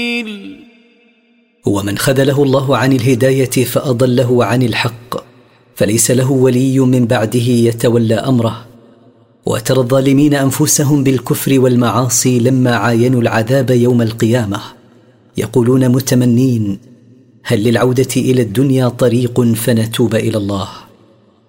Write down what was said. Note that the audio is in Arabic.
ومن خذله الله عن الهداية فأضله عن الحق فليس له ولي من بعده يتولى أمره. وترى الظالمين أنفسهم بالكفر والمعاصي لما عاينوا العذاب يوم القيامة يقولون متمنين: هل للعودة إلى الدنيا طريق فنتوب إلى الله؟